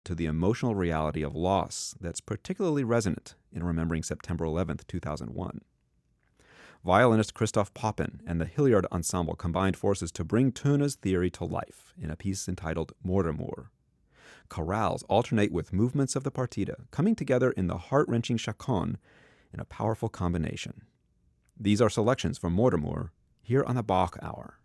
to the emotional reality of loss that's particularly resonant in remembering September 11th, 2001. Violinist Christoph Poppen and the Hilliard Ensemble combined forces to bring Turner's theory to life in a piece entitled Mortimer. Chorales alternate with movements of the partita, coming together in the heart-wrenching chaconne in a powerful combination. These are selections from Mortimer here on the Bach Hour.